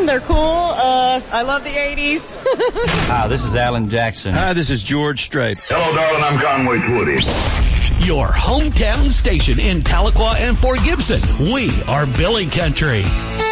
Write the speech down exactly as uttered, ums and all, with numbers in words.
fun. They're cool. Uh, I love the eighties. Hi, this is Alan Jackson. Hi, this is George Strait. Hello, darling. I'm Conway Twitty. Your hometown station in Tahlequah and Fort Gibson. We are Billy Country.